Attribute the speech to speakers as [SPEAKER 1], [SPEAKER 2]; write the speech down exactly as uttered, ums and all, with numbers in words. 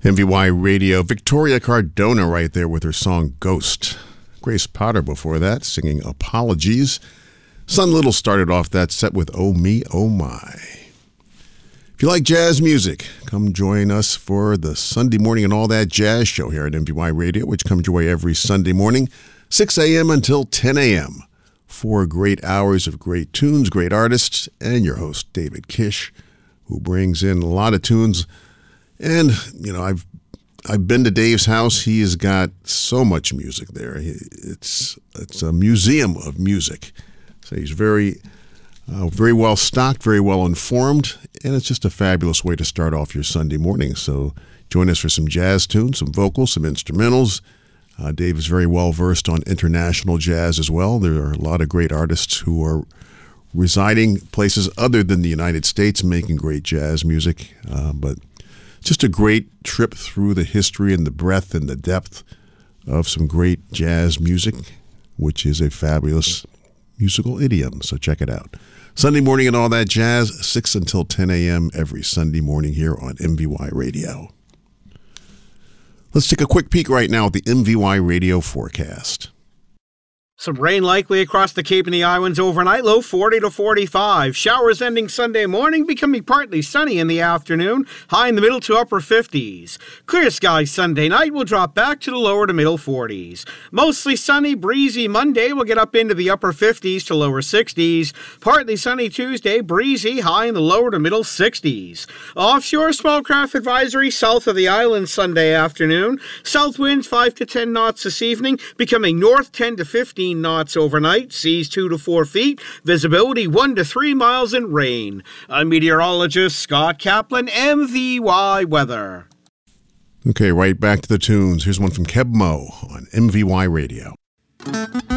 [SPEAKER 1] M V Y Radio, Victoria Cardona right there with her song Ghost. Grace Potter before that, singing Apologies. Sun Little started off that set with Oh Me, Oh My. If you like jazz music, come join us for the Sunday Morning and All That Jazz show here at M V Y Radio, which comes your way every Sunday morning, six a.m. until ten a.m. Four great hours of great tunes, great artists, and your host, David Kish, who brings in a lot of tunes. And, you know, I've I've been to Dave's house. He has got so much music there. It's it's a museum of music. So he's very, uh, very well stocked, very well informed, and it's just a fabulous way to start off your Sunday morning. So join us for some jazz tunes, some vocals, some instrumentals. Uh, Dave is very well versed on international jazz as well. There are a lot of great artists who are residing places other than the United States making great jazz music, uh, but just a great trip through the history and the breadth and the depth of some great jazz music, which is a fabulous musical idiom. So check it out. Sunday Morning and All That Jazz, six until ten a.m. every Sunday morning here on M V Y Radio. Let's take a quick peek right now at the M V Y Radio forecast.
[SPEAKER 2] Some rain likely across the Cape and the Islands overnight, low forty to forty-five. Showers ending Sunday morning, becoming partly sunny in the afternoon, high in the middle to upper fifties. Clear skies Sunday night will drop back to the lower to middle forties. Mostly sunny, breezy Monday will get up into the upper fifties to lower sixties. Partly sunny Tuesday, breezy, high in the lower to middle sixties. Offshore small craft advisory south of the island Sunday afternoon. South winds five to ten knots this evening, becoming north ten to fifteen knots overnight, seas two to four feet, visibility one to three miles, and rain. I'm meteorologist Scott Kaplan, M V Y Weather.
[SPEAKER 1] Okay, right back to the tunes. Here's one from Keb Mo on M V Y Radio.